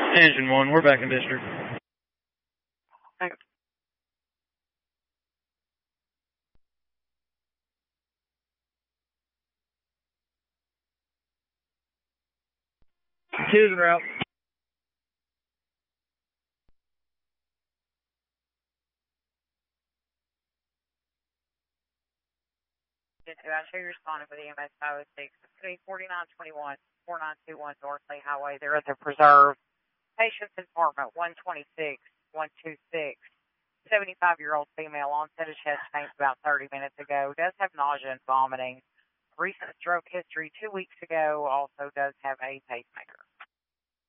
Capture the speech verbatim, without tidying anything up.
Engine one, we're back in district. Thanks. Kids en route. I show you responding with E M S five oh six. It's forty-nine twenty-one, forty-nine twenty-one Dorsley Highway. They're at the preserve. Patient's informant, one twenty-six, one twenty-six. seventy-five-year-old female, onset of chest pains about thirty minutes ago. Does have nausea and vomiting. Recent stroke history two weeks ago. Also does have a pacemaker.